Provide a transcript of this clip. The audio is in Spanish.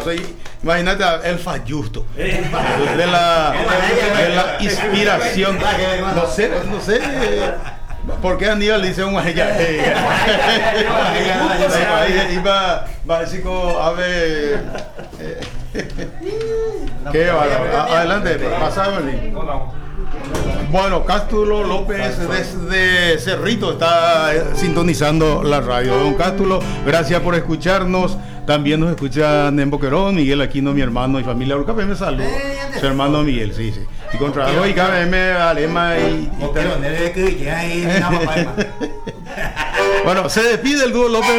Imagínate el Fayusto. De la inspiración. No sé. ¿Por qué Aníbal dice un guayá? Iba básico, a ver. ¿Qué va? Adelante, pasa, Berlín. Bueno, Cástulo López desde Cerrito está sintonizando la radio. Don Cástulo, gracias por escucharnos. También nos escuchan en Boquerón. Miguel Aquino, mi hermano y familia. Urca me saluda. Su hermano Miguel, sí. Y contra hoy KBM, Alema y bueno, se despide el dúo López.